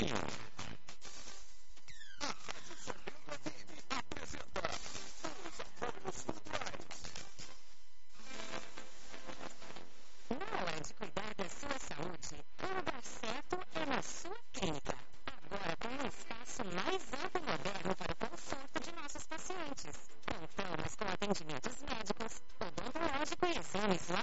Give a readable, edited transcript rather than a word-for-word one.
Na hora de cuidar da sua saúde, o lugar certo é na sua clínica. Agora com um espaço mais amplo e moderno para o conforto de nossos pacientes. Contamos com atendimentos médicos, odontológico e exames